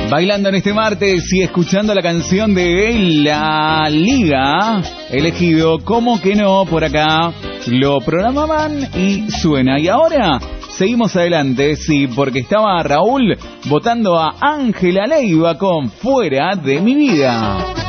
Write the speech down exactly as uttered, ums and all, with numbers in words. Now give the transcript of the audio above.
Bailando en este martes y escuchando la canción de La Liga, elegido, como que no, por acá lo programaban y suena. Y ahora seguimos adelante, sí, porque estaba Raúl votando a Ángela Leiva con Fuera de mi vida.